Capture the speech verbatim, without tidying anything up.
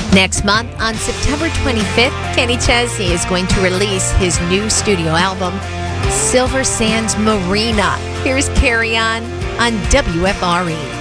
Next month, on September twenty-fifth, Kenny Chesney is going to release his new studio album, Silver Sands Marina. Here's Carry On on W F R E.